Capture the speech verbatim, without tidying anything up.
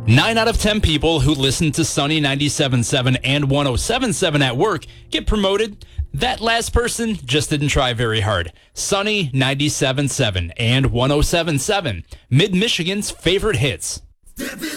Nine out of ten people who listen to Sunny ninety-seven point seven and one oh seven point seven at work get promoted. That last person just didn't try very hard. Sunny ninety-seven point seven and one oh seven point seven, Mid-Michigan's favorite hits. Step